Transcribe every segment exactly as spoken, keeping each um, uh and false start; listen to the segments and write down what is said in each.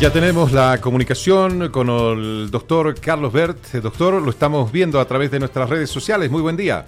Ya tenemos la comunicación con el doctor Carlos Bert. Doctor, lo estamos viendo a través de nuestras redes sociales. Muy buen día.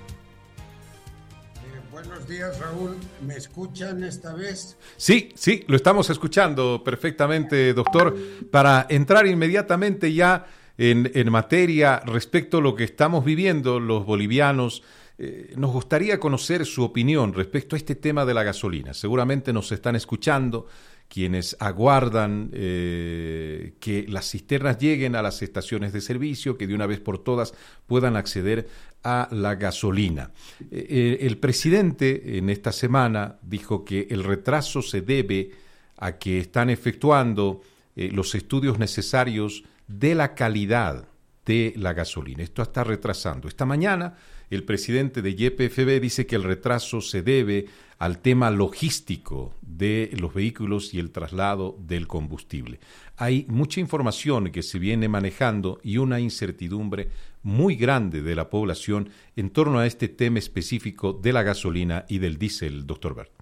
Eh, buenos días, Raúl. ¿Me escuchan esta vez? Sí, sí, lo estamos escuchando perfectamente, doctor. Para entrar inmediatamente ya en, en materia respecto a lo que estamos viviendo los bolivianos, eh, nos gustaría conocer su opinión respecto a este tema de la gasolina. Seguramente nos están escuchando quienes aguardan eh, que las cisternas lleguen a las estaciones de servicio, que de una vez por todas puedan acceder a la gasolina. Eh, el presidente en esta semana dijo que el retraso se debe a que están efectuando eh, los estudios necesarios de la calidad de la gasolina. Esto está retrasando. Esta mañana el presidente de Y P F B dice que el retraso se debe al tema logístico de los vehículos y el traslado del combustible. Hay mucha información que se viene manejando y una incertidumbre muy grande de la población en torno a este tema específico de la gasolina y del diésel, doctor Bert.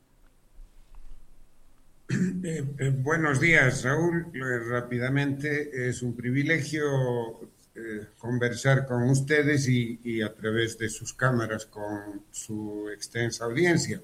Eh, eh, buenos días, Raúl. Eh, rápidamente, es un privilegio eh, conversar con ustedes y, y a través de sus cámaras con su extensa audiencia.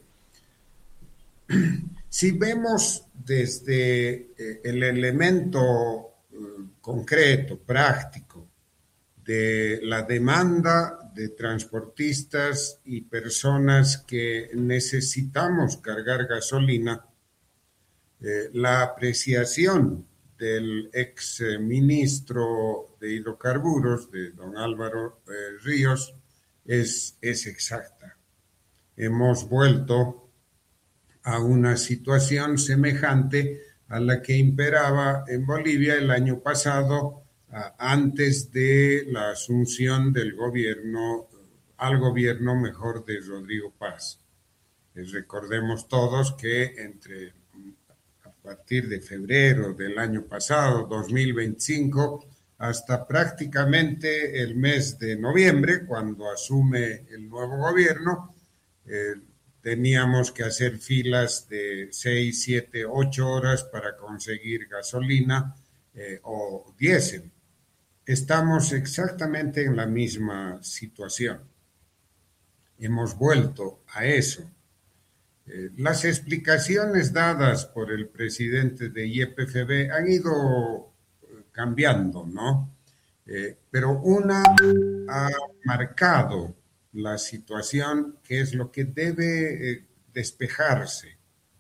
Si vemos desde eh, el elemento eh, concreto, práctico, de la demanda de transportistas y personas que necesitamos cargar gasolina, eh, la apreciación del ex eh, ministro de Hidrocarburos, de don Álvaro eh, Ríos, es, es exacta. Hemos vuelto a una situación semejante a la que imperaba en Bolivia el año pasado, antes de la asunción del gobierno, al gobierno mejor de Rodrigo Paz. Recordemos todos que entre a partir de febrero del año pasado, dos mil veinticinco, hasta prácticamente el mes de noviembre, cuando asume el nuevo gobierno, eh, teníamos que hacer filas de seis, siete, ocho horas para conseguir gasolina eh, o diésel. Estamos exactamente en la misma situación. Hemos vuelto a eso. Eh, las explicaciones dadas por el presidente de Y P F B han ido cambiando, ¿no? Eh, pero una ha marcado la situación, que es lo que debe eh, despejarse.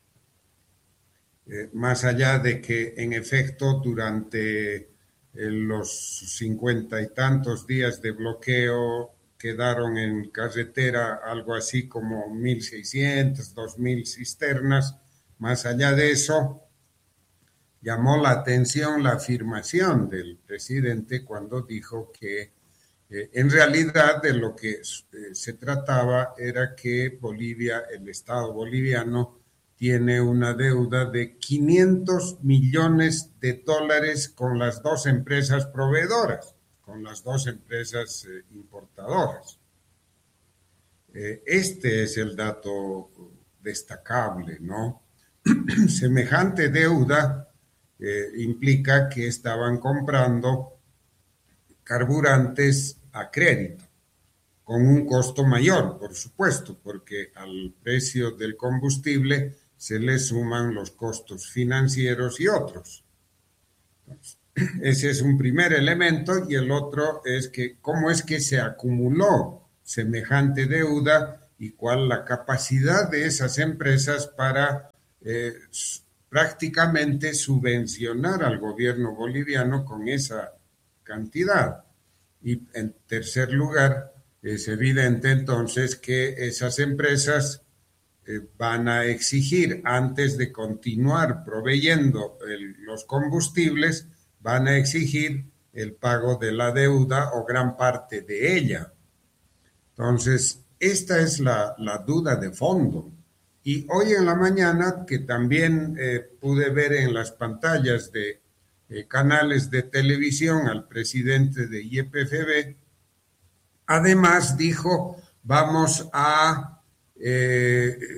Eh, más allá de que, en efecto, durante eh, los cincuenta y tantos días de bloqueo quedaron en carretera algo así como mil seiscientas, dos mil cisternas. Más allá de eso, llamó la atención la afirmación del presidente cuando dijo que Eh, en realidad de lo que eh, se trataba era que Bolivia, el Estado boliviano, tiene una deuda de quinientos millones de dólares con las dos empresas proveedoras, con las dos empresas eh, importadoras. Eh, este es el dato destacable, ¿no? Semejante deuda eh, implica que estaban comprando carburantes a crédito, con un costo mayor, por supuesto, porque al precio del combustible se le suman los costos financieros y otros. Entonces, ese es un primer elemento, y el otro es que cómo es que se acumuló semejante deuda y cuál la capacidad de esas empresas para eh, prácticamente subvencionar al gobierno boliviano con esa cantidad. Y en tercer lugar, es evidente entonces que esas empresas eh, van a exigir, antes de continuar proveyendo el, los combustibles, van a exigir el pago de la deuda o gran parte de ella. Entonces, esta es la, la duda de fondo. Y hoy en la mañana, que también eh, pude ver en las pantallas de Eh, canales de televisión al presidente de Y P F B, además dijo, vamos a eh,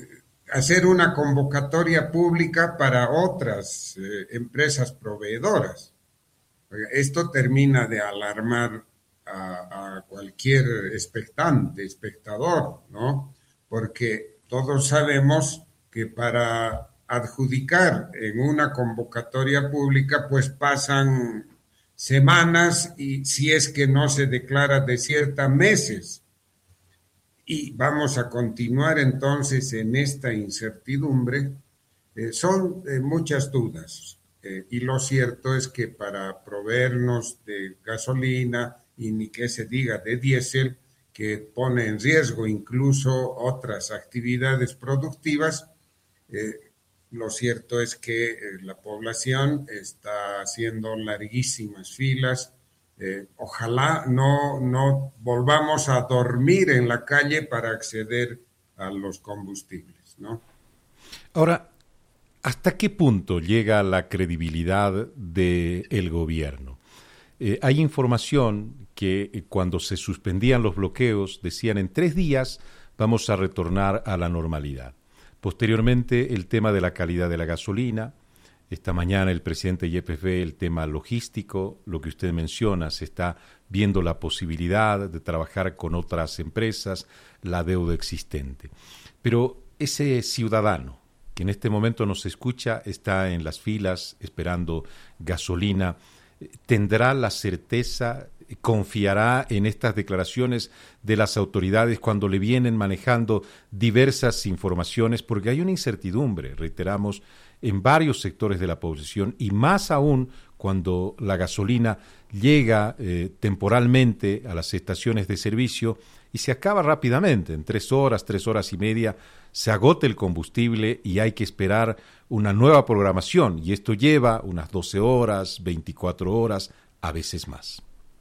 hacer una convocatoria pública para otras eh, empresas proveedoras. Esto termina de alarmar a, a cualquier expectante, espectador, ¿no? Porque todos sabemos que para adjudicar en una convocatoria pública, pues pasan semanas y si es que no se declara desierta, meses. Y vamos a continuar entonces en esta incertidumbre. Eh, son eh, muchas dudas. Eh, y lo cierto es que para proveernos de gasolina y ni que se diga de diésel, que pone en riesgo incluso otras actividades productivas, eh, lo cierto es que eh, la población está haciendo larguísimas filas. Eh, ojalá no, no volvamos a dormir en la calle para acceder a los combustibles, ¿no? Ahora, ¿hasta qué punto llega la credibilidad del gobierno? Eh, hay información que eh, cuando se suspendían los bloqueos decían en tres días vamos a retornar a la normalidad. Posteriormente el tema de la calidad de la gasolina. Esta mañana el presidente de Y P F B, el tema logístico, lo que usted menciona, se está viendo la posibilidad de trabajar con otras empresas, la deuda existente. Pero ese ciudadano que en este momento nos escucha, está en las filas esperando gasolina, ¿tendrá la certeza, confiará en estas declaraciones de las autoridades cuando le vienen manejando diversas informaciones? Porque hay una incertidumbre, reiteramos, en varios sectores de la población y más aún cuando la gasolina llega eh, temporalmente a las estaciones de servicio y se acaba rápidamente, en tres horas, tres horas y media, se agota el combustible y hay que esperar una nueva programación y esto lleva unas doce horas, veinticuatro horas, a veces más.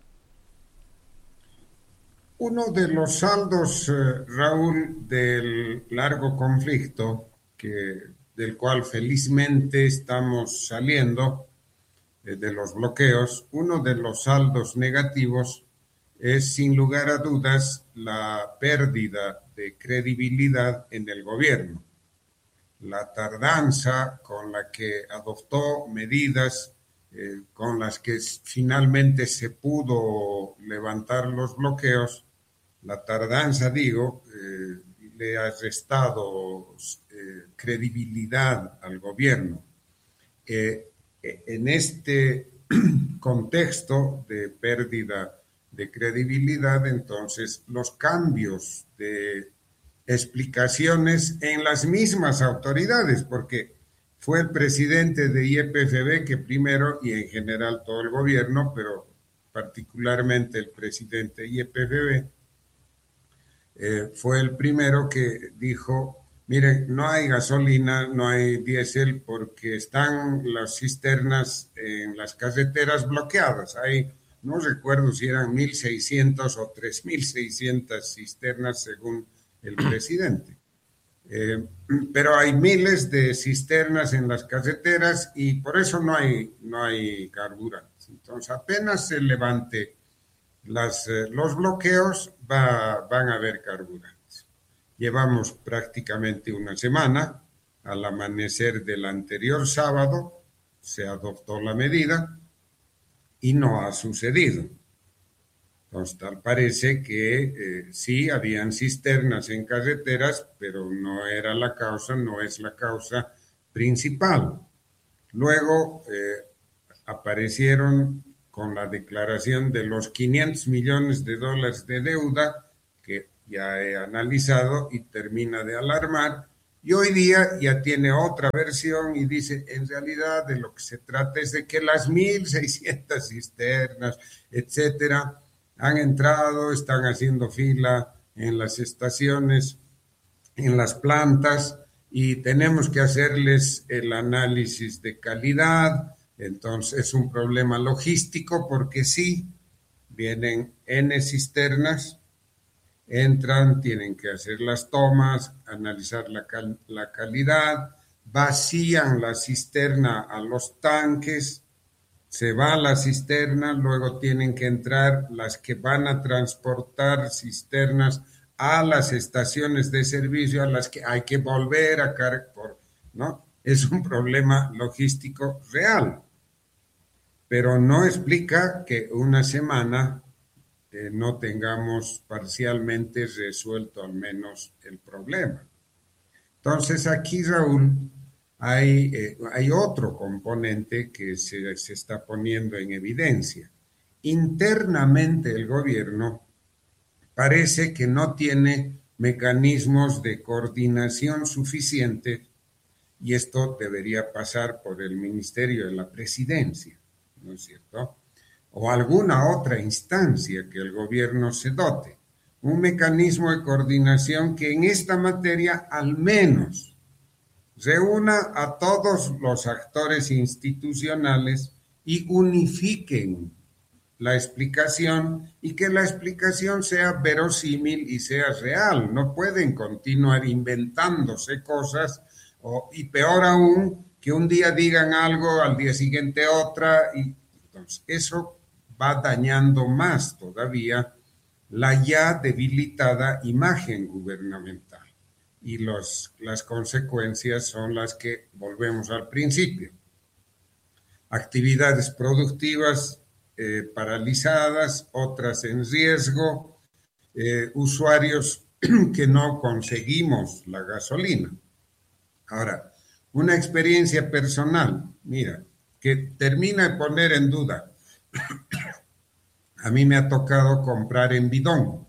Uno de los saldos, eh, Raúl, del largo conflicto, que, del cual felizmente estamos saliendo, eh, de los bloqueos, uno de los saldos negativos es sin lugar a dudas la pérdida de credibilidad en el gobierno. La tardanza con la que adoptó medidas eh, con las que finalmente se pudo levantar los bloqueos, la tardanza, digo, eh, le ha restado eh, credibilidad al gobierno. Eh, en este contexto de pérdida de credibilidad, entonces los cambios de explicaciones en las mismas autoridades, porque fue el presidente de Y P F B que primero, y en general todo el gobierno, pero particularmente el presidente de Y P F B, eh, fue el primero que dijo, miren, no hay gasolina, no hay diésel porque están las cisternas en las carreteras bloqueadas. Hay, no recuerdo si eran mil seiscientas o tres mil seiscientas cisternas según el presidente. Eh, pero hay miles de cisternas en las carreteras y por eso no hay, no hay carburantes. Entonces, apenas se levante las, eh, los bloqueos, va, van a haber carburantes. Llevamos prácticamente una semana. Al amanecer del anterior sábado se adoptó la medida y no ha sucedido. Entonces, tal parece que eh, sí, habían cisternas en carreteras, pero no era la causa, no es la causa principal. Luego eh, aparecieron con la declaración de los quinientos millones de dólares de deuda, que ya he analizado y termina de alarmar, y hoy día ya tiene otra versión y dice, en realidad de lo que se trata es de que las mil seiscientas cisternas, etcétera, han entrado, están haciendo fila en las estaciones, en las plantas, y tenemos que hacerles el análisis de calidad. Entonces es un problema logístico porque sí, vienen N cisternas, entran, tienen que hacer las tomas, analizar la, cal- la calidad, vacían la cisterna a los tanques, se va a la cisterna, luego tienen que entrar las que van a transportar cisternas a las estaciones de servicio a las que hay que volver a cargar, ¿no? Es un problema logístico real, pero no explica que una semana eh, no tengamos parcialmente resuelto al menos el problema. Entonces aquí, Raúl, hay, eh, hay otro componente que se, se está poniendo en evidencia. Internamente el gobierno parece que no tiene mecanismos de coordinación suficientes y esto debería pasar por el Ministerio de la Presidencia, ¿no es cierto? O alguna otra instancia que el gobierno se dote. Un mecanismo de coordinación que en esta materia al menos reúna a todos los actores institucionales y unifiquen la explicación y que la explicación sea verosímil y sea real. No pueden continuar inventándose cosas o, y peor aún, que un día digan algo, al día siguiente otra. Y entonces eso va dañando más todavía la ya debilitada imagen gubernamental. Y los, las consecuencias son las que volvemos al principio. Actividades productivas eh, paralizadas, otras en riesgo, eh, usuarios que no conseguimos la gasolina. Ahora, una experiencia personal, mira, que termina de poner en duda. A mí me ha tocado comprar en bidón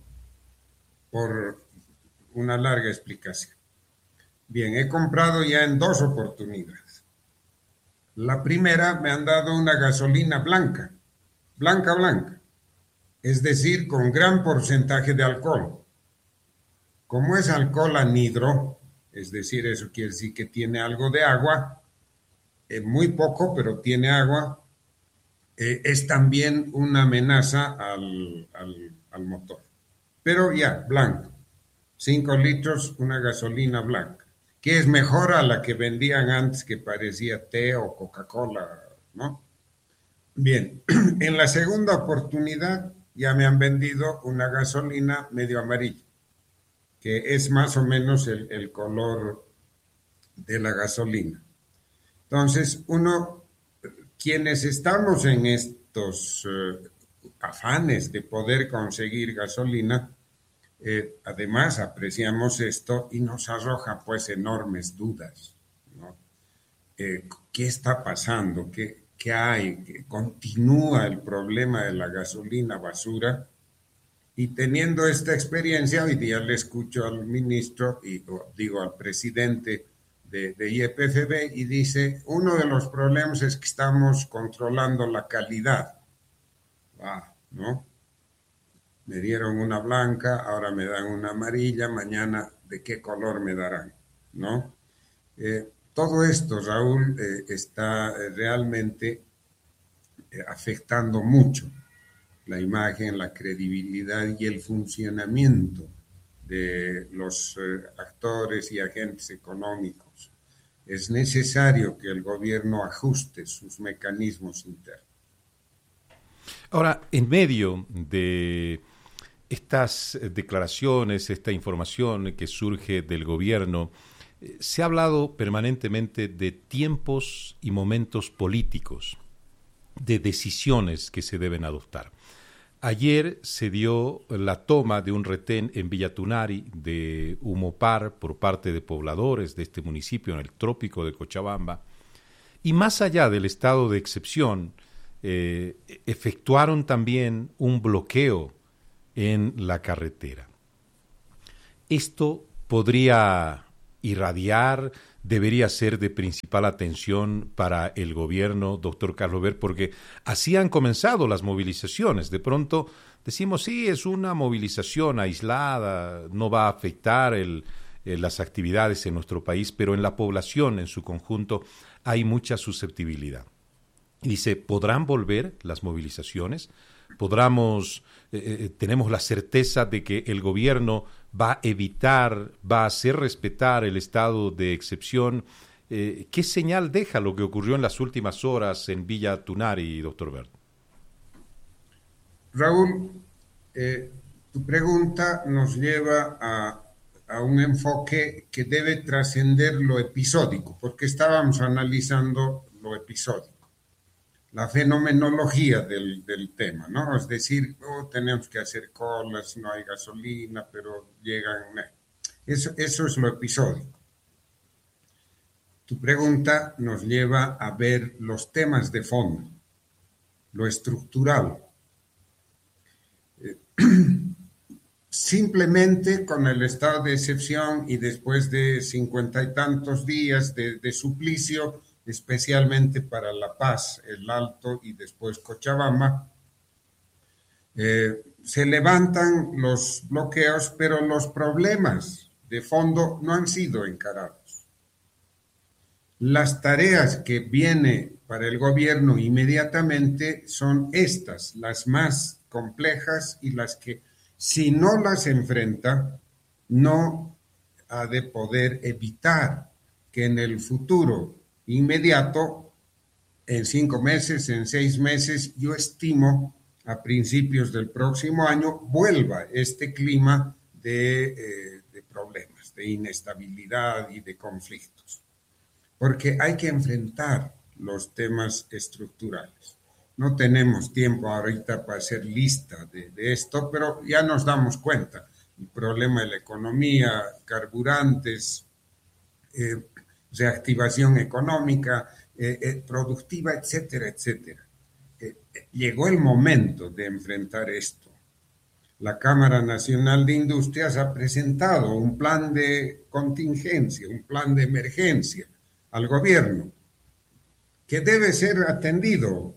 por una larga explicación. Bien, he comprado ya en dos oportunidades. La primera me han dado una gasolina blanca, blanca, blanca, es decir, con gran porcentaje de alcohol. Como es alcohol anhidro, es decir, eso quiere decir que tiene algo de agua, eh, muy poco, pero tiene agua, eh, es también una amenaza al, al, al motor. Pero ya, blanco. Cinco litros, una gasolina blanca, que es mejor a la que vendían antes, que parecía té o Coca-Cola, ¿no? Bien, en la segunda oportunidad ya me han vendido una gasolina medio amarilla, que es más o menos el, el color de la gasolina. Entonces, uno, quienes estamos en estos uh, afanes de poder conseguir gasolina, Eh, además apreciamos esto y nos arroja pues enormes dudas, ¿no? Eh, ¿qué está pasando? ¿Qué, qué hay? ¿Qué continúa el problema de la gasolina basura? Y teniendo esta experiencia, hoy día le escucho al ministro, y digo al presidente de, de I E P F B, y dice, uno de los problemas es que estamos controlando la calidad. Ah, ¿no? Me dieron una blanca, ahora me dan una amarilla, mañana de qué color me darán, ¿no? Eh, todo esto, Raúl, eh, está realmente eh, afectando mucho la imagen, la credibilidad y el funcionamiento de los eh, actores y agentes económicos. Es necesario que el gobierno ajuste sus mecanismos internos. Ahora, en medio de estas declaraciones, esta información que surge del gobierno, eh, se ha hablado permanentemente de tiempos y momentos políticos, de decisiones que se deben adoptar. Ayer se dio la toma de un retén en Villa Tunari de Humopar por parte de pobladores de este municipio en el trópico de Cochabamba, y más allá del estado de excepción, eh, efectuaron también un bloqueo en la carretera. Esto podría irradiar, debería ser de principal atención para el gobierno, doctor Carlos Ver, porque así han comenzado las movilizaciones. De pronto decimos, sí, es una movilización aislada, no va a afectar el, eh, las actividades en nuestro país, pero en la población en su conjunto hay mucha susceptibilidad. Dice, ¿podrán volver las movilizaciones? ¿Podremos, eh, tenemos la certeza de que el gobierno va a evitar, va a hacer respetar el estado de excepción? Eh, ¿Qué señal deja lo que ocurrió en las últimas horas en Villa Tunari, doctor Bert? Raúl, eh, Tu pregunta nos lleva a, a un enfoque que debe trascender lo episódico, porque estábamos analizando lo episódico, la fenomenología del, del tema, ¿no? Es decir, oh, tenemos que hacer colas, no hay gasolina, pero llegan... Eso, eso es lo episódico. Tu pregunta nos lleva a ver los temas de fondo, lo estructural. Simplemente con el estado de excepción y después de cincuenta y tantos días de, de suplicio, especialmente para La Paz, El Alto y después Cochabamba, eh, se levantan los bloqueos, pero los problemas de fondo no han sido encarados. Las tareas que viene para el gobierno inmediatamente son estas, las más complejas y las que, si no las enfrenta, no ha de poder evitar que en el futuro inmediato, en cinco meses, en seis meses, yo estimo a principios del próximo año, vuelva este clima de, eh, de problemas, de inestabilidad y de conflictos. Porque hay que enfrentar los temas estructurales. No tenemos tiempo ahorita para hacer lista de, de esto, pero ya nos damos cuenta. El problema de la economía, carburantes, eh, reactivación económica, eh, eh, productiva, etcétera, etcétera. Eh, eh, llegó el momento de enfrentar esto. La Cámara Nacional de Industrias ha presentado un plan de contingencia, un plan de emergencia al gobierno, que debe ser atendido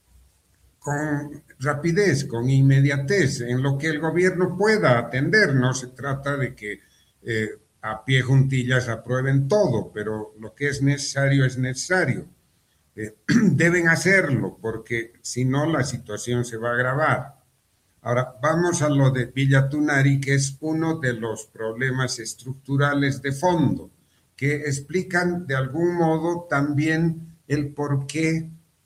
con rapidez, con inmediatez, en lo que el gobierno pueda atender. No se trata de que eh, a pie juntillas aprueben todo, pero lo que es necesario es necesario. Eh, deben hacerlo, porque si no la situación se va a agravar. Ahora, vamos a lo de Villa Tunari, que es uno de los problemas estructurales de fondo, que explican de algún modo también el por qué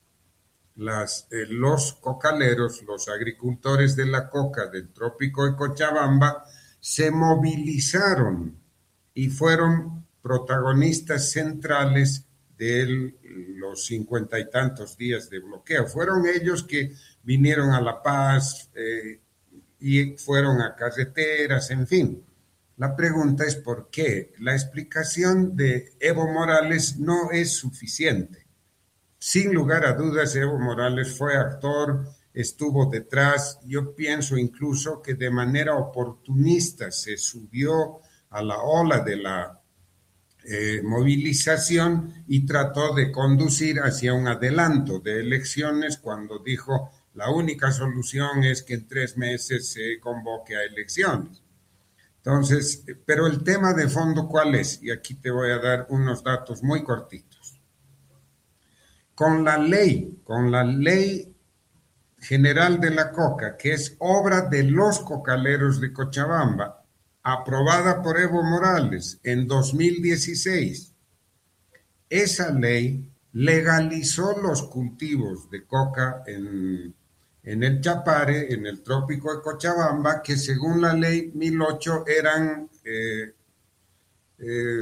las, eh, los cocaleros, los agricultores de la coca del trópico de Cochabamba, se movilizaron y fueron protagonistas centrales de los cincuenta y tantos días de bloqueo. Fueron ellos que vinieron a La Paz eh, y fueron a carreteras, en fin. La pregunta es por qué. La explicación de Evo Morales no es suficiente. Sin lugar a dudas, Evo Morales fue actor, estuvo detrás. Yo pienso incluso que de manera oportunista se subió a la ola de la eh, movilización y trató de conducir hacia un adelanto de elecciones cuando dijo la única solución es que en tres meses se convoque a elecciones. Entonces, pero el tema de fondo, ¿cuál es? Y aquí te voy a dar unos datos muy cortitos. Con la ley, con la ley general de la coca, que es obra de los cocaleros de Cochabamba, aprobada por Evo Morales en dos mil dieciséis, esa ley legalizó los cultivos de coca en, en el Chapare, en el trópico de Cochabamba, que según la ley mil ocho eran, eh, eh,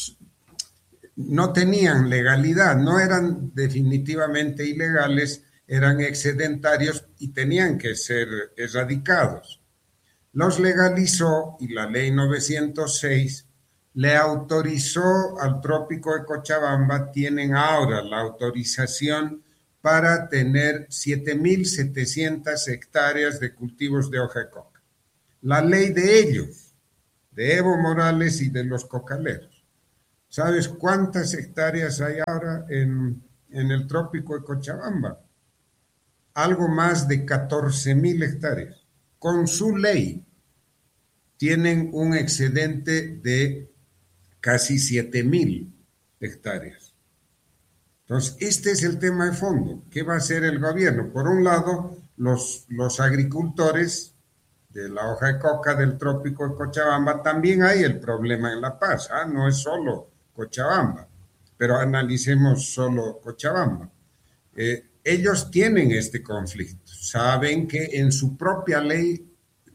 no tenían legalidad, no eran definitivamente ilegales, eran excedentarios y tenían que ser erradicados. Los legalizó y la ley novecientos seis le autorizó al trópico de Cochabamba, tienen ahora la autorización para tener siete mil setecientas hectáreas de cultivos de hoja de coca. La ley de ellos, de Evo Morales y de los cocaleros. ¿Sabes cuántas hectáreas hay ahora en, en el trópico de Cochabamba? Algo más de catorce mil hectáreas. Con su ley tienen un excedente de casi siete mil hectáreas. Entonces, este es el tema de fondo. ¿Qué va a hacer el gobierno? Por un lado, los, los agricultores de la hoja de coca del trópico de Cochabamba, también hay el problema en La Paz, ¿ah? No es solo Cochabamba, pero analicemos solo Cochabamba. Eh, ellos tienen este conflicto, saben que en su propia ley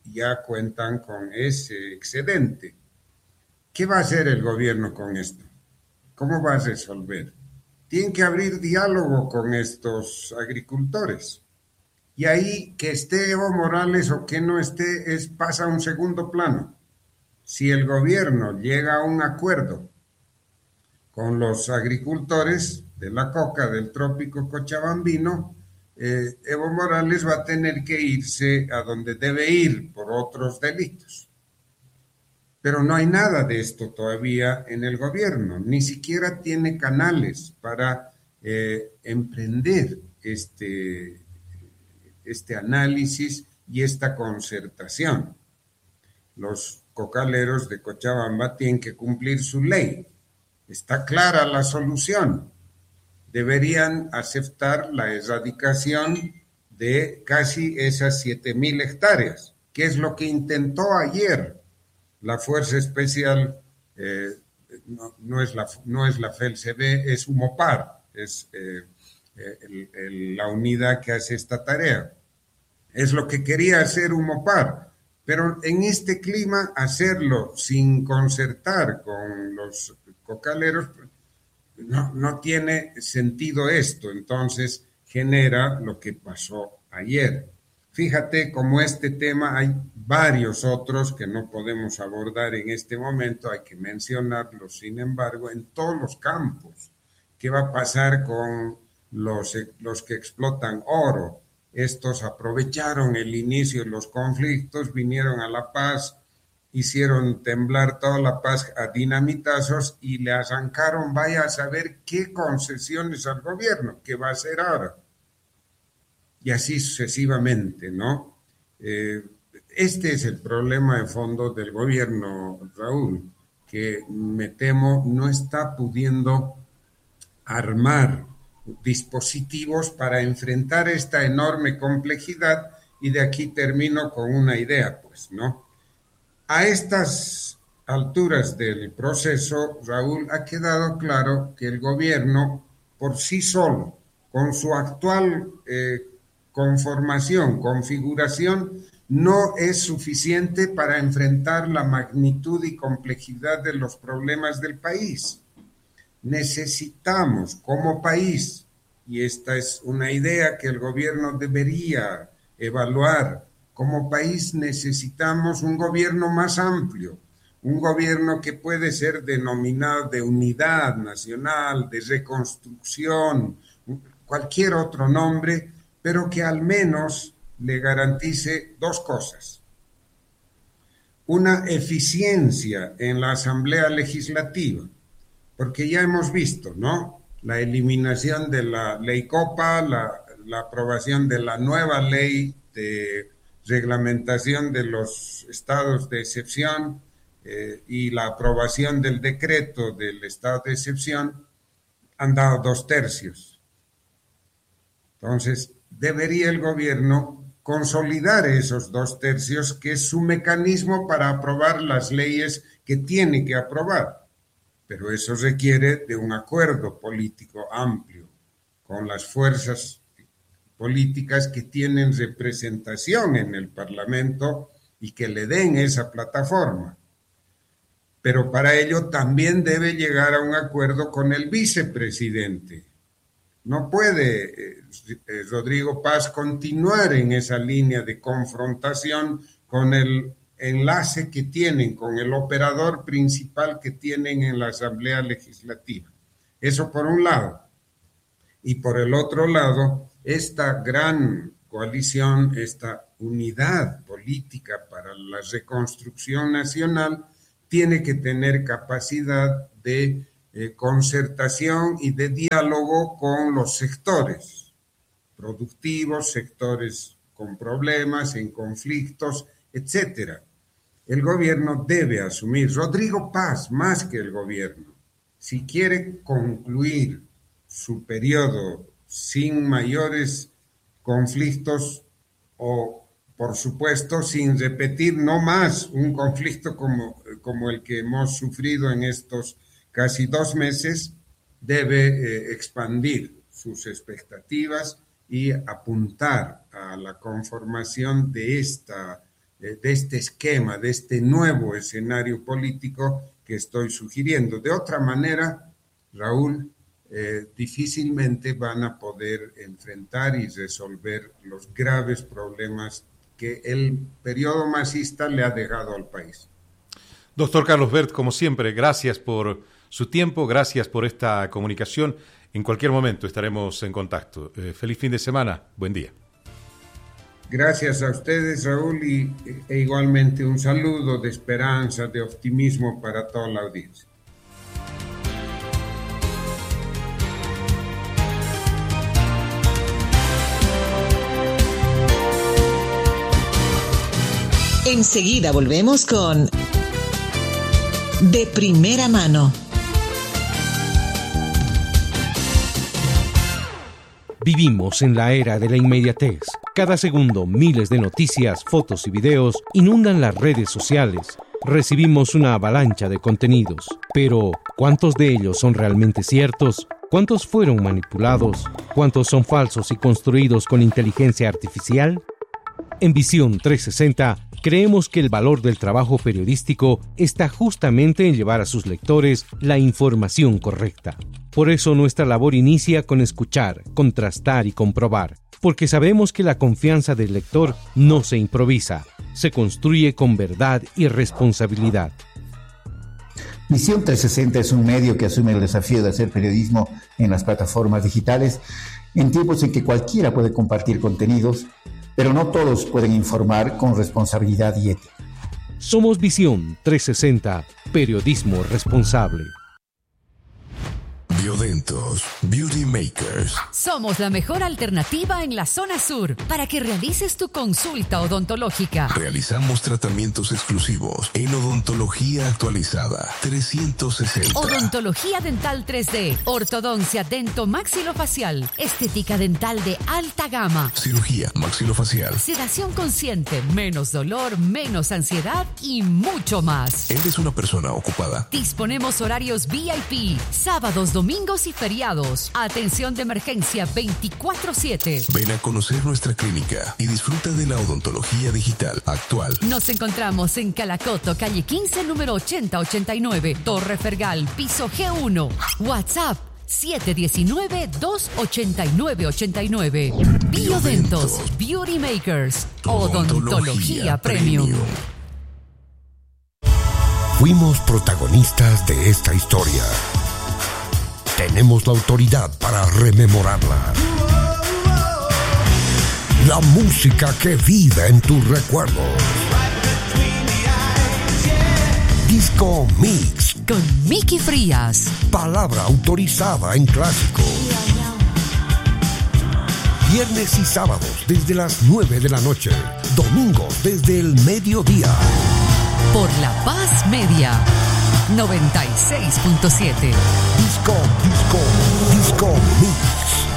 ya cuentan con ese excedente. ¿Qué va a hacer el gobierno con esto? ¿Cómo va a resolver? Tienen que abrir diálogo con estos agricultores. Y ahí, que esté Evo Morales o que no esté, es, pasa a un segundo plano. Si el gobierno llega a un acuerdo con los agricultores de la coca del trópico cochabambino, eh, Evo Morales va a tener que irse a donde debe ir por otros delitos. Pero no hay nada de esto todavía en el gobierno, ni siquiera tiene canales para eh, emprender este, este análisis y esta concertación. Los cocaleros de Cochabamba tienen que cumplir su ley. Está clara la solución. Deberían aceptar la erradicación de casi esas siete mil hectáreas, que es lo que intentó ayer la Fuerza Especial, eh, no, no, es la, no es la F E L C B, es Humopar, es eh, el, el, la unidad que hace esta tarea. Es lo que quería hacer Humopar, pero en este clima hacerlo sin concertar con los cocaleros, no, no tiene sentido esto, entonces genera lo que pasó ayer. Fíjate, como este tema hay varios otros que no podemos abordar en este momento, hay que mencionarlos, sin embargo, en todos los campos. ¿Qué va a pasar con los, los que explotan oro? Estos aprovecharon el inicio de los conflictos, vinieron a La Paz, hicieron temblar toda La Paz a dinamitazos y le arrancaron, vaya a saber qué concesiones al gobierno, qué va a hacer ahora. Y así sucesivamente, ¿no? Eh, este es el problema de fondo del gobierno, Raúl, que me temo no está pudiendo armar dispositivos para enfrentar esta enorme complejidad, y de aquí termino con una idea, pues, ¿no? A estas alturas del proceso, Raúl, ha quedado claro que el gobierno por sí solo, con su actual eh, conformación, configuración, no es suficiente para enfrentar la magnitud y complejidad de los problemas del país. Necesitamos como país, y esta es una idea que el gobierno debería evaluar, como país necesitamos un gobierno más amplio, un gobierno que puede ser denominado de unidad nacional, de reconstrucción, cualquier otro nombre, pero que al menos le garantice dos cosas. Una eficiencia en la Asamblea Legislativa, porque ya hemos visto, ¿no? La eliminación de la ley Copa, la, la aprobación de la nueva ley de reglamentación de los estados de excepción eh, y la aprobación del decreto del estado de excepción han dado dos tercios. Entonces, debería el gobierno consolidar esos dos tercios, que es su mecanismo para aprobar las leyes que tiene que aprobar. Pero eso requiere de un acuerdo político amplio con las fuerzas políticas que tienen representación en el Parlamento y que le den esa plataforma. Pero para ello también debe llegar a un acuerdo con el vicepresidente. No puede eh, Rodrigo Paz continuar en esa línea de confrontación con el enlace que tienen, con el operador principal que tienen en la Asamblea Legislativa. Eso por un lado. Y por el otro lado, esta gran coalición, esta unidad política para la reconstrucción nacional, tiene que tener capacidad de eh, concertación y de diálogo con los sectores productivos, sectores con problemas, en conflictos, etcétera. El gobierno debe asumir, Rodrigo Paz más que el gobierno, si quiere concluir su periodo sin mayores conflictos o, por supuesto, sin repetir no más un conflicto como, como el que hemos sufrido en estos casi dos meses, debe eh, expandir sus expectativas y apuntar a la conformación de esta eh, de este esquema, de este nuevo escenario político que estoy sugiriendo. De otra manera, Raúl, eh, difícilmente van a poder enfrentar y resolver los graves problemas que el periodo masista le ha dejado al país. Doctor Carlos Bert, como siempre, gracias por su tiempo, gracias por esta comunicación. En cualquier momento estaremos en contacto. Eh, feliz fin de semana, buen día. Gracias a ustedes, Raúl, y e igualmente un saludo de esperanza, de optimismo para toda la audiencia. Enseguida volvemos con De Primera Mano. Vivimos en la era de la inmediatez. Cada segundo, miles de noticias, fotos y videos inundan las redes sociales. Recibimos una avalancha de contenidos. Pero, ¿cuántos de ellos son realmente ciertos? ¿Cuántos fueron manipulados? ¿Cuántos son falsos y construidos con inteligencia artificial? En Visión trescientos sesenta, creemos que el valor del trabajo periodístico está justamente en llevar a sus lectores la información correcta. Por eso nuestra labor inicia con escuchar, contrastar y comprobar, porque sabemos que la confianza del lector no se improvisa, se construye con verdad y responsabilidad. Visión trescientos sesenta es un medio que asume el desafío de hacer periodismo en las plataformas digitales en tiempos en que cualquiera puede compartir contenidos, pero no todos pueden informar con responsabilidad y ética. Somos Visión trescientos sesenta, periodismo responsable. Biodentos Beauty Makers. Somos la mejor alternativa en la zona sur para que realices tu consulta odontológica. Realizamos tratamientos exclusivos en odontología actualizada trescientos sesenta. Odontología dental tres D, ortodoncia dento-maxilofacial, estética dental de alta gama, cirugía maxilofacial, sedación consciente, menos dolor, menos ansiedad y mucho más. ¿Eres una persona ocupada? Disponemos horarios V I P, sábados, domingos y feriados. Atención de emergencia veinticuatro siete. Ven a conocer nuestra clínica y disfruta de la odontología digital actual. Nos encontramos en Calacoto, calle quince, número ochenta ochenta y nueve, Torre Fergal, piso G uno. WhatsApp siete uno nueve, dos ocho nueve ocho nueve. Biodentos Beauty Makers. Odontología, Odontología Premium. Premium. Fuimos protagonistas de esta historia. Tenemos la autoridad para rememorarla. La música que vive en tus recuerdos. Disco Mix. Con Miki Frías. Palabra autorizada en clásico. Viernes y sábados desde las nueve de la noche. Domingos desde el mediodía. Por La Paz Media. noventa y seis punto siete. Disco, disco, disco Mix.